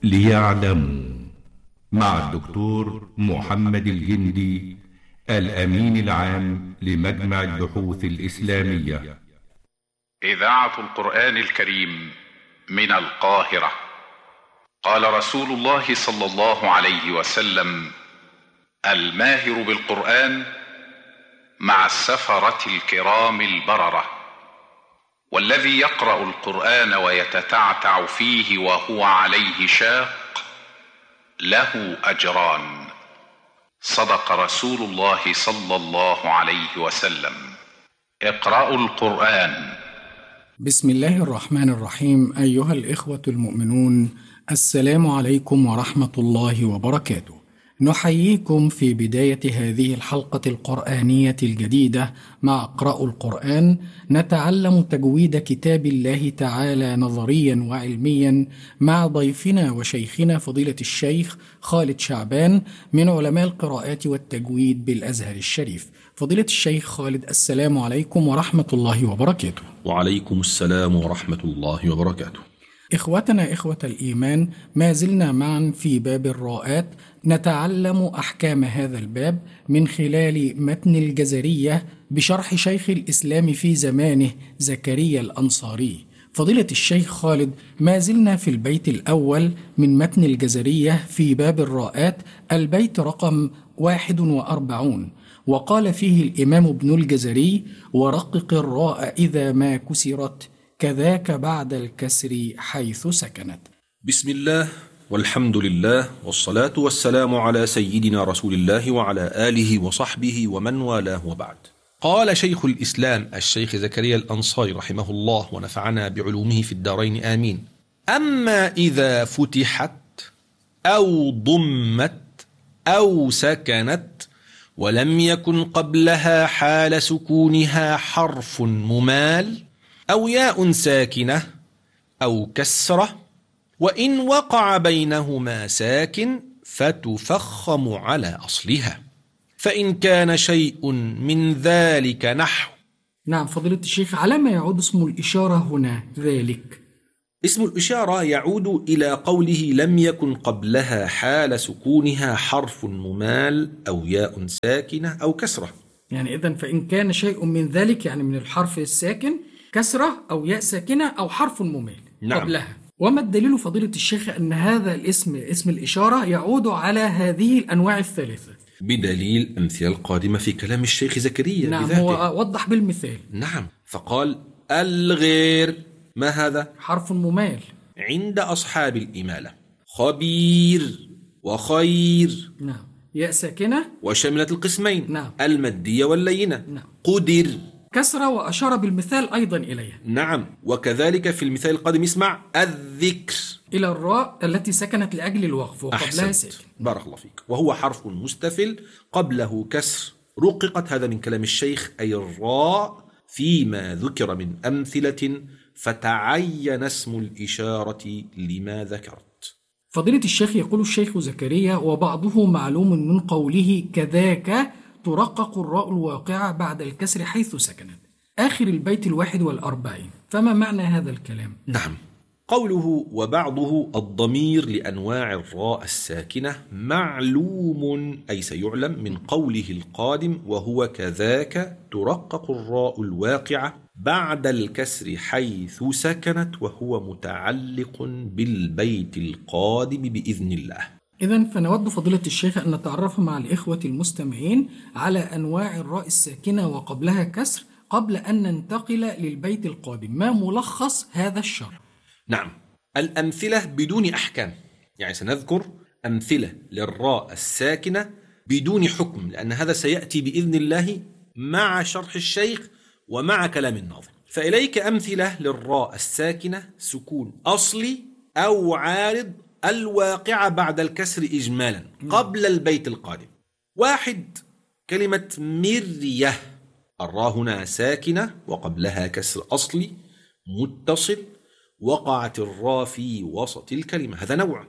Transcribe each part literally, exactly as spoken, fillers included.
ليعلموا مع الدكتور محمد الجندي الأمين العام لمجمع البحوث الإسلامية. إذاعة القرآن الكريم من القاهرة. قال رسول الله صلى الله عليه وسلم: الماهر بالقرآن مع السفرة الكرام البررة، والذي يقرأ القرآن ويتتعتع فيه وهو عليه شاق له أجران. صدق رسول الله صلى الله عليه وسلم. اقرأوا القرآن. بسم الله الرحمن الرحيم. أيها الإخوة المؤمنون، السلام عليكم ورحمة الله وبركاته. نحييكم في بداية هذه الحلقة القرآنية الجديدة مع اقرأوا القرآن، نتعلم تجويد كتاب الله تعالى نظريا وعلميا مع ضيفنا وشيخنا فضيلة الشيخ خالد شعبان من علماء القراءات والتجويد بالأزهر الشريف. فضيلة الشيخ خالد، السلام عليكم ورحمة الله وبركاته. وعليكم السلام ورحمة الله وبركاته. إخوتنا إخوة الإيمان، ما زلنا معا في باب الراءات نتعلم أحكام هذا الباب من خلال متن الجزرية بشرح شيخ الإسلام في زمانه زكريا الأنصاري. فضيلة الشيخ خالد، ما زلنا في البيت الأول من متن الجزرية في باب الراءات، البيت رقم واحد وأربعون، وقال فيه الإمام ابن الجزري: ورقق الراء إذا ما كسرت كذاك بعد الكسر حيث سكنت. بسم الله والحمد لله والصلاة والسلام على سيدنا رسول الله وعلى آله وصحبه ومن والاه، وبعد. قال شيخ الإسلام الشيخ زكريا الأنصاري رحمه الله ونفعنا بعلومه في الدارين آمين: أما إذا فتحت أو ضمت أو سكنت ولم يكن قبلها حال سكونها حرف ممال أو ياء ساكنة أو كسرة، وإن وقع بينهما ساكن فتفخم على أصلها، فإن كان شيء من ذلك نحو. نعم فضيلة الشيخ، على ما يعود اسم الإشارة هنا ذلك؟ اسم الإشارة يعود إلى قوله لم يكن قبلها حال سكونها حرف ممال أو ياء ساكنة أو كسرة. يعني إذن فإن كان شيء من ذلك، يعني من الحرف الساكن كسرة أو ياء ساكنة أو حرف ممال نعم. قبلها. وما الدليل فضيلة الشيخ أن هذا الاسم اسم الإشارة يعود على هذه الأنواع الثلاثة؟ بدليل أمثلة القادمة في كلام الشيخ زكريا. نعم بذاته. هو وضح بالمثال. نعم، فقال الغير، ما هذا؟ حرف ممال عند أصحاب الإمالة. خبير وخير. نعم. ياء ساكنة وشملت القسمين. نعم. المادية واللينة. نعم. قدر كسرة، وأشار بالمثال أيضا إليها. نعم، وكذلك في المثال القادم اسمع الذكر إلى الراء التي سكنت لأجل الوقف وقبلها ساكن. بارك الله فيك. وهو حرف مستفل قبله كسر، رققت، هذا من كلام الشيخ، أي الراء فيما ذكر من أمثلة، فتعين اسم الإشارة لما ذكرت. فضيلة الشيخ، يقول الشيخ زكريا: وبعضه معلوم من قوله كذاك ترقق الراء الواقعة بعد الكسر حيث سكنت، آخر البيت الواحد والأربعين. فما معنى هذا الكلام؟ نعم، قوله وبعضه الضمير لأنواع الراء الساكنة معلوم، أي سيعلم من قوله القادم: وهو كذاك ترقق الراء الواقعة بعد الكسر حيث سكنت، وهو متعلق بالبيت القادم بإذن الله. إذن فنود فضيلة الشيخ أن نتعرف مع الإخوة المستمعين على أنواع الراء الساكنة وقبلها كسر قبل أن ننتقل للبيت القادم. ما ملخص هذا الشرح؟ نعم، الأمثلة بدون أحكام، يعني سنذكر أمثلة للراء الساكنة بدون حكم، لأن هذا سيأتي بإذن الله مع شرح الشيخ ومع كلام الناظم. فإليك أمثلة للراء الساكنة سكون أصلي أو عارض الواقع بعد الكسر إجمالا قبل البيت القادم. واحد، كلمة مرية، الراء هنا ساكنة وقبلها كسر أصلي متصل، وقعت الراء في وسط الكلمة، هذا نوع.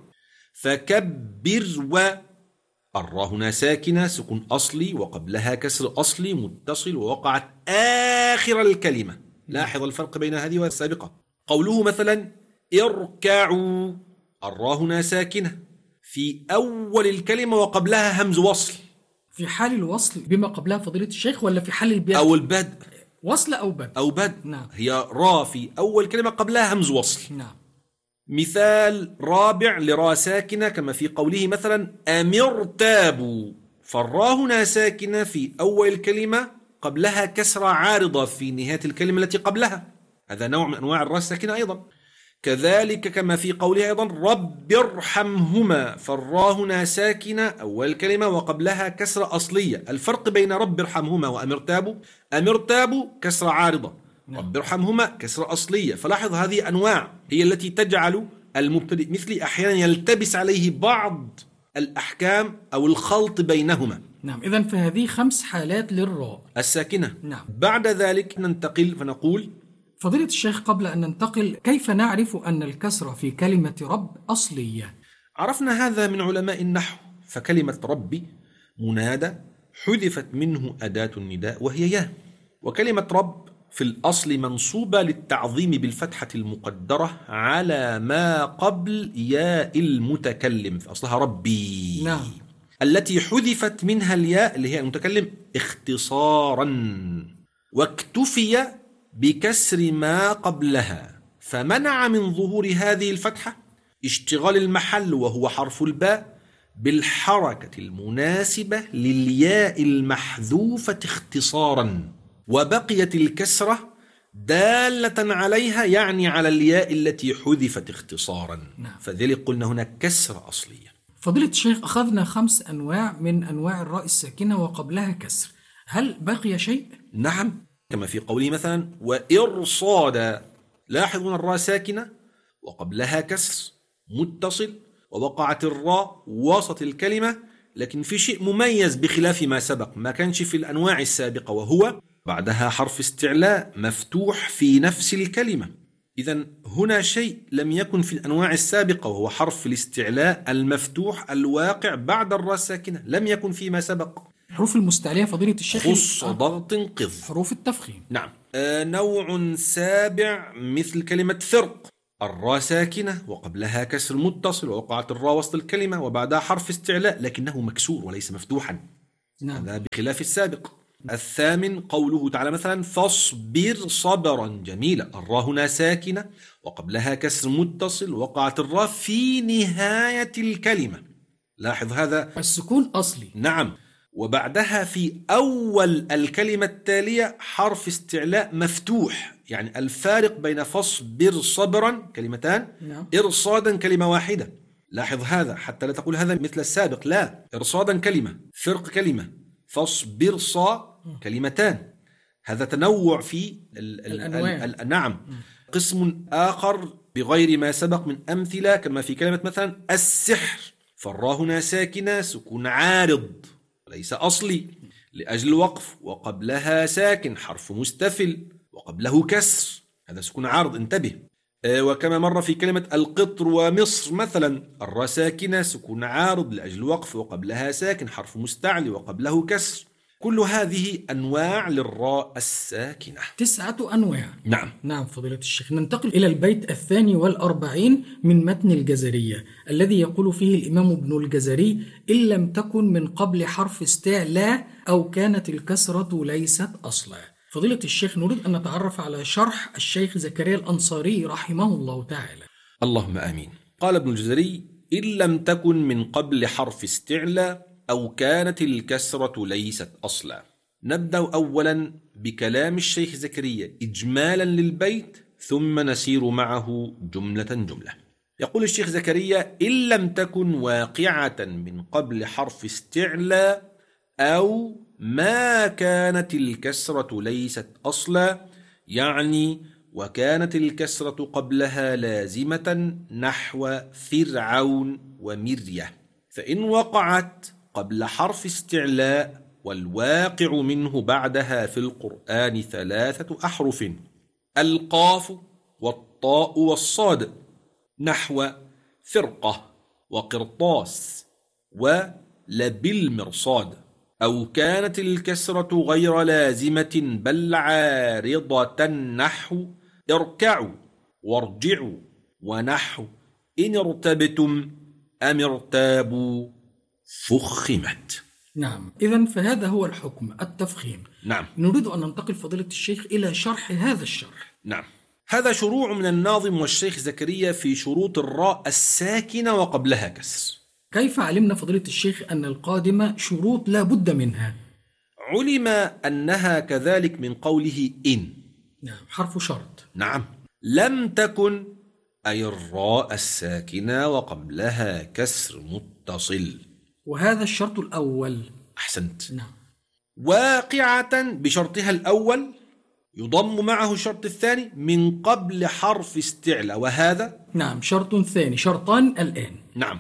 فكبر، و الراء هنا ساكنة سكون أصلي وقبلها كسر أصلي متصل، ووقعت آخر الكلمة. لاحظ الفرق بين هذه والسابقة. قوله مثلا اركعوا، الراء هنا ساكنة في أول الكلمة وقبلها همز وصل. في حال الوصل بما قبلها فضيلة الشيخ ولا في حال البدء؟ أو البدء. وصل أو بدء. أو بدء. نعم. هي راء في أول كلمة قبلها همز وصل. نعم. مثال رابع لراء ساكنة كما في قوله مثلا أمرتابوا، فالراء هنا ساكنة في أول الكلمة قبلها كسرة عارضة في نهاية الكلمة التي قبلها، هذا نوع من أنواع الراء الساكنة أيضا. كذلك كما في قوله أيضا رب ارحمهما، فالراء هنا ساكنة أول الكلمة وقبلها كسرة أصلية. الفرق بين رب ارحمهما وأمرتابوا، أمرتابوا كسرة عارضة، رب ارحمهما كسرة أصلية. فلاحظ هذه أنواع هي التي تجعل المبتدئ مثلي أحيانا يلتبس عليه بعض الأحكام أو الخلط بينهما. نعم، إذن فهذه خمس حالات للراء الساكنة. نعم. بعد ذلك ننتقل فنقول فضيلة الشيخ قبل أن ننتقل كيف نعرف أن الكسرة في كلمة رب أصلية؟ عرفنا هذا من علماء النحو، فكلمة ربي منادى حذفت منه أداة النداء وهي يا، وكلمة رب في الأصل منصوبة للتعظيم بالفتحة المقدرة على ما قبل ياء المتكلم، في أصلها ربي. نعم. التي حذفت منها الياء اللي هي المتكلم اختصارا، واكتفي بكسر ما قبلها، فمنع من ظهور هذه الفتحة اشتغال المحل وهو حرف الباء بالحركة المناسبة للياء المحذوفة اختصارا، وبقيت الكسرة دالة عليها يعني على الياء التي حذفت اختصارا. نعم. فذلك قلنا هنا كسرة أصلية. فضيلة الشيخ أخذنا خمس أنواع من أنواع الراء الساكنة وقبلها كسر، هل بقي شيء؟ نعم، كما في قوله مثلا وإرصادا، لاحظون الراء ساكنة وقبلها كسر متصل ووقعت الراء وسط الكلمة، لكن في شيء مميز بخلاف ما سبق ما كانش في الأنواع السابقة، وهو بعدها حرف استعلاء مفتوح في نفس الكلمة. إذن هنا شيء لم يكن في الأنواع السابقة، وهو حرف الاستعلاء المفتوح الواقع بعد الراء الساكنة، لم يكن فيما سبق. حروف المستعلية فضيلة الشيخ خص ضغط قض، حروف التفخيم. نعم. آه نوع سابع مثل كلمة فرق، الراء ساكنة وقبلها كسر متصل ووقعت الراء وسط الكلمة وبعدها حرف استعلاء لكنه مكسور وليس مفتوحا. نعم. هذا بخلاف السابق. الثامن قوله تعالى مثلا فاصبر صبرا جميلا، الراء هنا ساكنة وقبلها كسر متصل وقعت الراء في نهاية الكلمة، لاحظ هذا السكون أصلي. نعم. وبعدها في أول الكلمة التالية حرف استعلاء مفتوح، يعني الفارق بين فاصبر صبرا كلمتان، نعم. إرصادا كلمة واحدة. لاحظ هذا حتى لا تقول هذا مثل السابق، لا، إرصادا كلمة، فرق كلمة، فاصبر صا كلمتان، هذا تنوع في ال ال الأنواع. ال ال نعم. قسم آخر بغير ما سبق من أمثلة كما في كلمة مثلا السحر، فالراء هنا ساكنة سكون عارض وليس أصلي لأجل الوقف، وقبلها ساكن حرف مستفل وقبله كسر، هذا سكون عارض، انتبه. آه وكما مر في كلمة القطر ومصر مثلا، الراء ساكنة سكون عارض لأجل الوقف وقبلها ساكن حرف مستعلي وقبله كسر. كل هذه أنواع للراء الساكنة، تسعة أنواع. نعم. نعم فضيلة الشيخ. ننتقل إلى البيت الثاني والأربعين من متن الجزرية الذي يقول فيه الإمام ابن الجزري إن لم تكن من قبل حرف استعلاء أو كانت الكسرة ليست أصلا. فضيلة الشيخ نريد أن نتعرف على شرح الشيخ زكريا الأنصاري رحمه الله تعالى. اللهم آمين. قال ابن الجزري إن لم تكن من قبل حرف استعلاء أو كانت الكسرة ليست أصلا. نبدأ أولا بكلام الشيخ زكريا إجمالا للبيت ثم نسير معه جملة جملة. يقول الشيخ زكريا إن لم تكن واقعة من قبل حرف استعلاء أو ما كانت الكسرة ليست أصلا، يعني وكانت الكسرة قبلها لازمة نحو فرعون ومرية، فإن وقعت قبل حرف استعلاء والواقع منه بعدها في القرآن ثلاثة أحرف، القاف والطاء والصاد، نحو فرقة وقرطاس ولبالمرصاد، أو كانت الكسرة غير لازمة بل عارضة نحو اركعوا وارجعوا، ونحو إن ارتبتم أم ارتابوا فخمت. نعم، إذن فهذا هو الحكم، التفخيم. نعم. نريد أن ننتقل فضيلة الشيخ إلى شرح هذا الشرح. نعم. هذا شروع من الناظم والشيخ زكريا في شروط الراء الساكنة وقبلها كسر. كيف علمنا فضيلة الشيخ أن القادمة شروط لا بد منها؟ علم أنها كذلك من قوله إن. نعم، حرف شرط. نعم. لم تكن أي الراء الساكنة وقبلها كسر متصل، وهذا الشرط الأول. أحسنت. نعم. واقعة بشرطها الأول يضم معه الشرط الثاني من قبل حرف استعلاء، وهذا نعم شرط ثاني، شرطان الآن. نعم.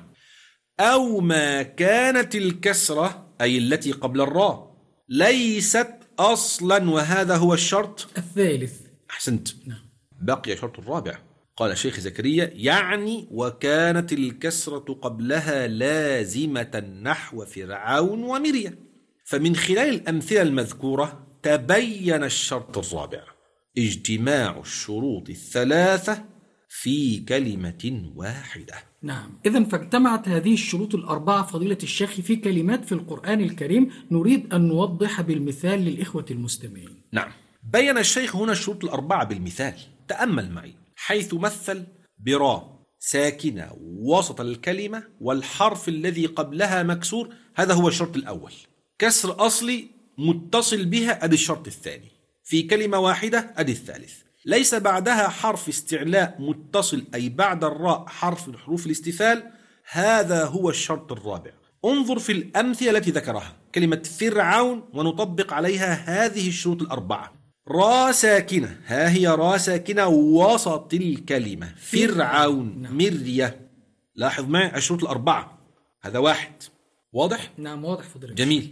أو ما كانت الكسرة أي التي قبل الراء ليست أصلا، وهذا هو الشرط الثالث. أحسنت. نعم. بقي الشرط الرابع. قال الشيخ زكريا يعني وكانت الكسرة قبلها لازمة نحو فرعون ومريم. فمن خلال الأمثلة المذكورة تبين الشرط الرابع، اجتماع الشروط الثلاثة في كلمة واحدة. نعم، إذن فاجتمعت هذه الشروط الأربعة فضيلة الشيخ في كلمات في القرآن الكريم، نريد أن نوضح بالمثال للإخوة المستمعين. نعم. بين الشيخ هنا الشروط الأربعة بالمثال. تأمل معي حيث مثل براء ساكنة وسط الكلمة والحرف الذي قبلها مكسور، هذا هو الشرط الأول. كسر أصلي متصل بها أدي الشرط الثاني، في كلمة واحدة أدي الثالث. ليس بعدها حرف استعلاء متصل أي بعد الراء حرف من حروف الاستفال، هذا هو الشرط الرابع. انظر في الأمثلة التي ذكرها، كلمة فرعون ونطبق عليها هذه الشروط الأربعة. را ساكنة، ها هي را ساكنة وسط الكلمة، فرعون مرية. لاحظ معي الشروط الأربعة، هذا واحد. واضح؟ نعم واضح فضيلة. جميل.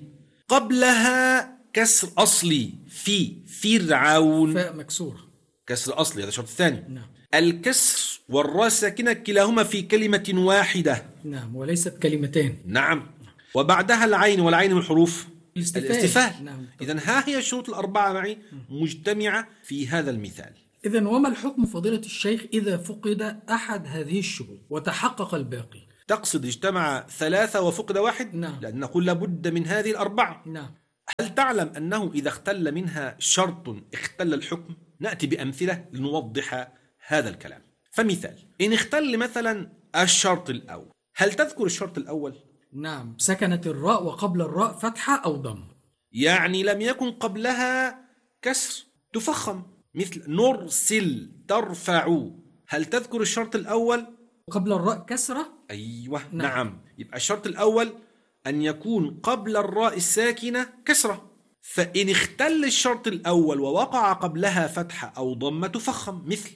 قبلها كسر أصلي في فرعون، فاء مكسورة، كسر أصلي، هذا الشرط الثاني. نعم. الكسر والراء ساكنة كلاهما في كلمة واحدة. نعم، وليست كلمتين. نعم. وبعدها العين، والعين من حروف الاستفال. نعم. إذن ها هي الشروط الأربعة معي مجتمعة في هذا المثال. إذن وما الحكم فضيلة الشيخ إذا فقد أحد هذه الشروط وتحقق الباقي؟ تقصد اجتمع ثلاثة وفقد واحد؟ نعم. لأن نقول لابد من هذه الأربعة. نعم. هل تعلم أنه إذا اختل منها شرط اختل الحكم؟ نأتي بأمثلة لنوضح هذا الكلام. فمثال، إن اختل مثلا الشرط الأول، هل تذكر الشرط الأول؟ نعم، سكنت الراء وقبل الراء فتحة أو ضم، يعني لم يكن قبلها كسر تفخم، مثل نرسل ترفع. هل تذكر الشرط الأول؟ قبل الراء كسرة. أيوة. نعم. نعم. يبقى الشرط الأول أن يكون قبل الراء الساكنة كسرة، فإن اختل الشرط الأول ووقع قبلها فتحة أو ضمة تفخم، مثل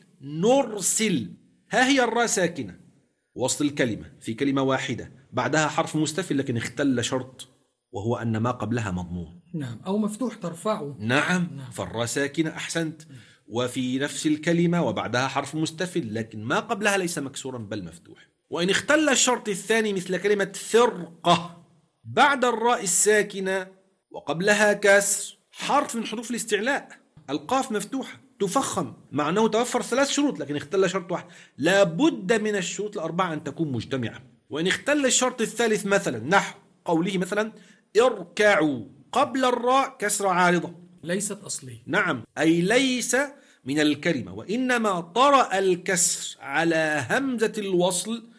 نرسل، ها هي الراء ساكنة وسط الكلمة في كلمة واحدة، بعدها حرف مستفل لكن اختل شرط وهو أن ما قبلها مضمون. نعم، أو مفتوح ترفعه. نعم, نعم. فالراء ساكنة. أحسنت. وفي نفس الكلمة وبعدها حرف مستفل لكن ما قبلها ليس مكسورا بل مفتوح. وإن اختل الشرط الثاني مثل كلمة فرقة، بعد الراء الساكنة وقبلها كسر حرف من حروف الاستعلاء، القاف مفتوحة تفخم، مع أنه توفر ثلاث شروط لكن اختل شرط واحد. لا بد من الشروط الأربعة أن تكون مجتمعة. وإن اختل الشرط الثالث مثلا نحو قوله مثلا اركعوا، قبل الراء كسر عارضة ليست أصلي. نعم، أي ليس من الكلمة، وإنما طرأ الكسر على همزة الوصل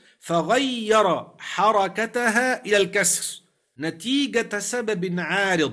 فغير حركتها إلى الكسر نتيجة سبب عارض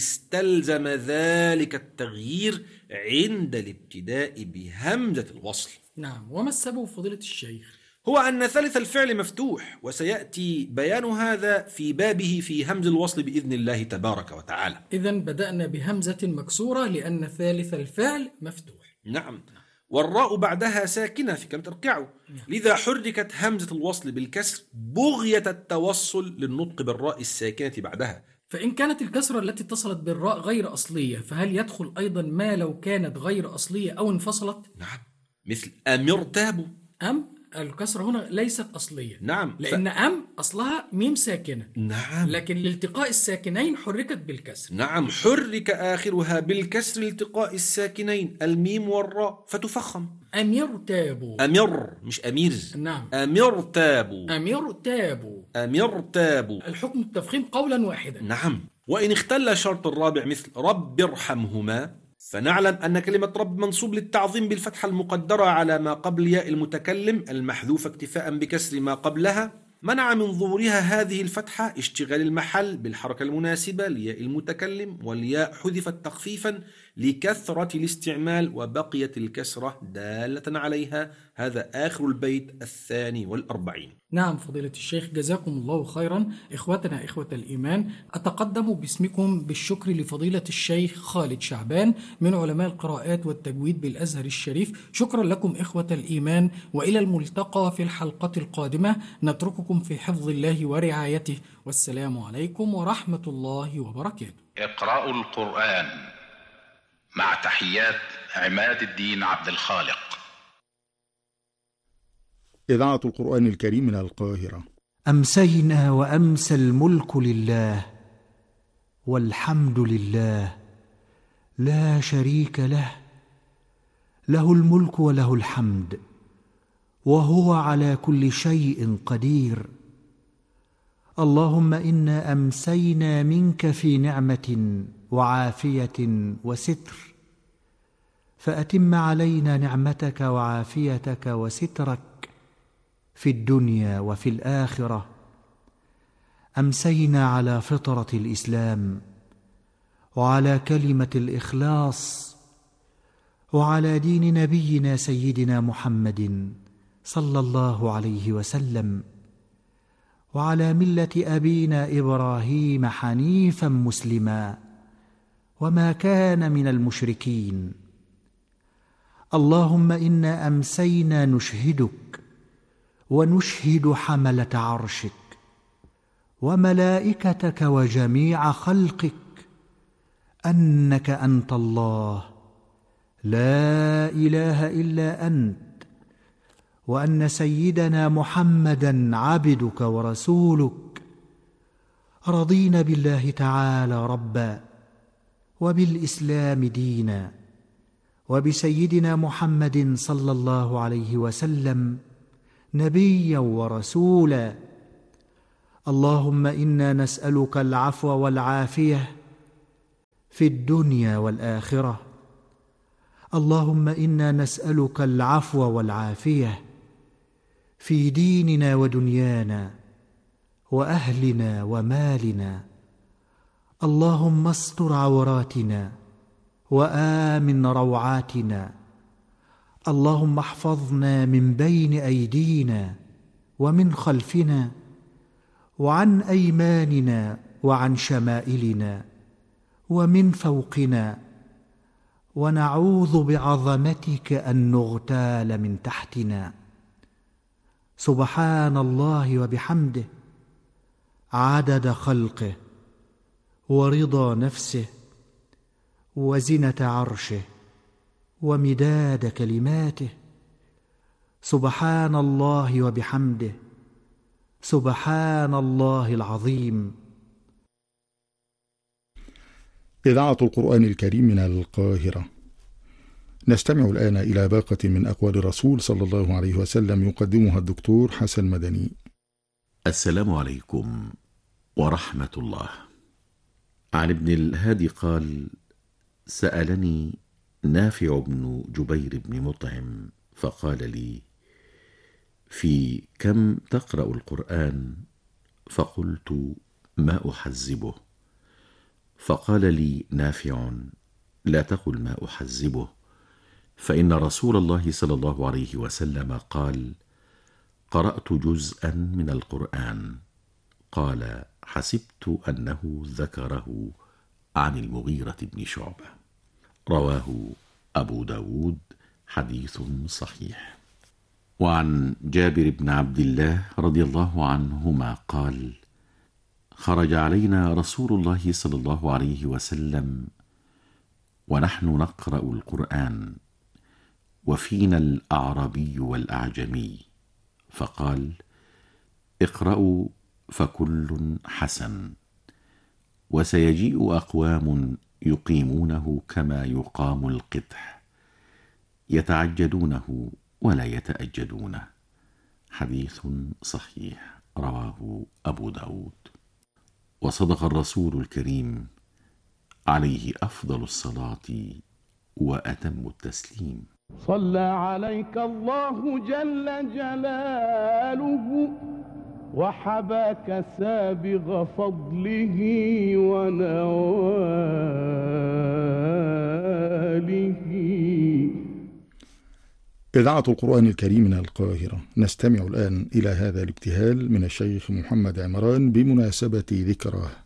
استلزم ذلك التغيير عند الابتداء بهمزة الوصل. نعم. وما السبب فضيلة الشيخ؟ هو أن ثالث الفعل مفتوح، وسيأتي بيان هذا في بابه في همز الوصل بإذن الله تبارك وتعالى. إذن بدأنا بهمزة مكسورة لأن ثالث الفعل مفتوح. نعم. والراء بعدها ساكنة في كلمة اركعوا، لذا حركت همزة الوصل بالكسر بغية التوصل للنطق بالراء الساكنة بعدها. فإن كانت الكسرة التي اتصلت بالراء غير أصلية، فهل يدخل أيضا ما لو كانت غير أصلية أو انفصلت؟ نعم، مثل أم ارتابوا. أم الكسرة هنا ليست أصلية. نعم. لأن ف... أم أصلها ميم ساكنة. نعم. لكن لالتقاء الساكنين حركت بالكسر. نعم، حرك آخرها بالكسر التقاء الساكنين الميم والراء فتفخم. أمير تابوا. أمير مش أمير. نعم. أمير تابوا. أمير تابوا. أمير تابوا. الحكم التفخيم قولا واحدا. نعم. وإن اختل الشرط الرابع مثل رب ارحمهما، فنعلم أن كلمة رب منصوب للتعظيم بالفتحة المقدرة على ما قبل ياء المتكلم المحذوفة اكتفاء بكسر ما قبلها، منع من ظهورها هذه الفتحة اشتغال المحل بالحركة المناسبة لياء المتكلم، والياء حذفت تخفيفا لكثرة الاستعمال وبقيت الكسرة دالة عليها. هذا آخر البيت الثاني والأربعين. نعم فضيلة الشيخ، جزاكم الله خيرا. إخوتنا إخوة الإيمان، أتقدم باسمكم بالشكر لفضيلة الشيخ خالد شعبان من علماء القراءات والتجويد بالأزهر الشريف. شكرا لكم إخوة الإيمان، وإلى الملتقى في الحلقة القادمة. نترككم في حفظ الله ورعايته، والسلام عليكم ورحمة الله وبركاته. اقرأوا القرآن مع تحيات عماد الدين عبد الخالق. إذاعة القرآن الكريم من القاهرة. أمسينا وأمسى الملك لله والحمد لله لا شريك له، له الملك وله الحمد وهو على كل شيء قدير. اللهم إنا أمسينا منك في نعمة وعافية وستر، فأتم علينا نعمتك وعافيتك وسترك في الدنيا وفي الآخرة. أمسينا على فطرة الإسلام وعلى كلمة الإخلاص وعلى دين نبينا سيدنا محمد صلى الله عليه وسلم، وعلى ملة أبينا إبراهيم حنيفا مسلما وما كان من المشركين. اللهم إنا أمسينا نشهدك ونشهد حملة عرشك وملائكتك وجميع خلقك أنك أنت الله لا إله إلا أنت، وأن سيدنا محمدا عبدك ورسولك. رضينا بالله تعالى ربا، وبالإسلام دينا، وبسيدنا محمد صلى الله عليه وسلم نبيا ورسولا. اللهم إنا نسألك العفو والعافية في الدنيا والآخرة. اللهم إنا نسألك العفو والعافية في ديننا ودنيانا وأهلنا ومالنا. اللهم استر عوراتنا وآمن روعاتنا. اللهم احفظنا من بين أيدينا ومن خلفنا وعن أيماننا وعن شمائلنا ومن فوقنا، ونعوذ بعظمتك أن نغتال من تحتنا. سبحان الله وبحمده عدد خلقه ورضا نفسه وزنة عرشه ومداد كلماته. سبحان الله وبحمده سبحان الله العظيم. إذاعة القرآن الكريم من القاهرة. نستمع الآن إلى باقة من أقوال الرسول صلى الله عليه وسلم يقدمها الدكتور حسن مدني. السلام عليكم ورحمة الله. عن ابن الهادي قال: سألني نافع بن جبير بن مطعم فقال لي: في كم تقرأ القرآن؟ فقلت: ما أحزبه. فقال لي نافع: لا تقل ما أحزبه، فإن رسول الله صلى الله عليه وسلم قال: قرأت جزءا من القرآن. قال: حسبت أنه ذكره عن المغيرة بن شعبة. رواه أبو داود، حديث صحيح. وعن جابر بن عبد الله رضي الله عنهما قال: خرج علينا رسول الله صلى الله عليه وسلم ونحن نقرأ القرآن، وفينا الأعرابي والأعجمي، فقال: اقرأوا فكل حسن، وسيجيء أقوام يقيمونه كما يقام القدح، يتعجلونه ولا يتأجلونه. حديث صحيح رواه أبو داود. وصدق الرسول الكريم عليه أفضل الصلاة وأتم التسليم. صلى عليك الله جل جلاله وحباك سابغ فضله ونواله. إذاعة القرآن الكريم من القاهرة. نستمع الآن إلى هذا الابتهال من الشيخ محمد عمران بمناسبة ذكراه.